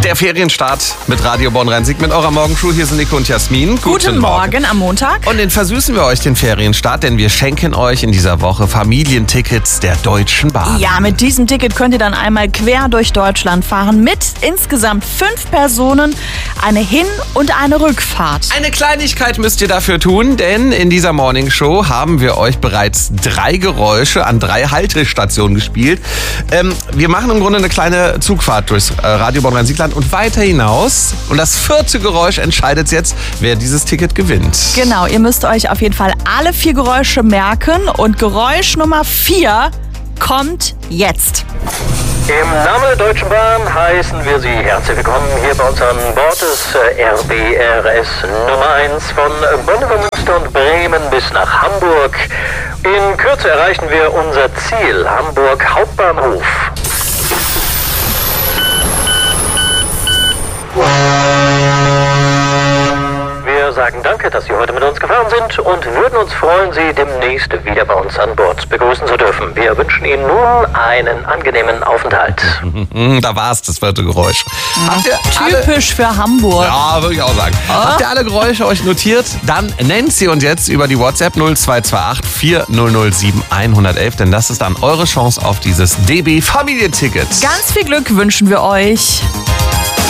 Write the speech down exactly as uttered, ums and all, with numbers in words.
Der Ferienstart mit Radio Bonn-Rhein-Sieg mit eurer Morgenshow. Hier sind Nico und Jasmin. Guten, Guten Morgen. Morgen am Montag. Und den versüßen wir euch den Ferienstart, denn wir schenken euch in dieser Woche Familientickets der Deutschen Bahn. Ja, mit diesem Ticket könnt ihr dann einmal quer durch Deutschland fahren mit insgesamt fünf Personen, eine Hin- und eine Rückfahrt. Eine Kleinigkeit müsst ihr dafür tun, denn in dieser Morningshow haben wir euch bereits drei Geräusche an drei Haltestationen gespielt. Ähm, wir machen im Grunde eine kleine Zugfahrt durchs äh, Radio Bonn-Rhein-Siegland und weiter hinaus. Und das vierte Geräusch entscheidet jetzt, wer dieses Ticket gewinnt. Genau, ihr müsst euch auf jeden Fall alle vier Geräusche merken. Und Geräusch Nummer vier kommt jetzt. Im Namen der Deutschen Bahn heißen wir Sie herzlich willkommen hier bei uns an Bord des R B R S Nummer eins von Bonn über Münster und Bremen bis nach Hamburg. In Kürze erreichen wir unser Ziel, Hamburg Hauptbahnhof. Wir sagen danke, dass Sie heute mit uns gefahren sind und würden uns freuen, Sie demnächst wieder bei uns an Bord begrüßen zu dürfen. Wir wünschen Ihnen nun einen angenehmen Aufenthalt. Da war es, das vierte Geräusch. Habt ihr Typisch alle... für Hamburg. Ja, würde ich auch sagen. Oh. Habt ihr alle Geräusche euch notiert? Dann nennt sie uns jetzt über die WhatsApp null zwei zwei acht vier null null sieben eins eins eins, denn das ist dann eure Chance auf dieses D B Familienticket. Ganz viel Glück wünschen wir euch.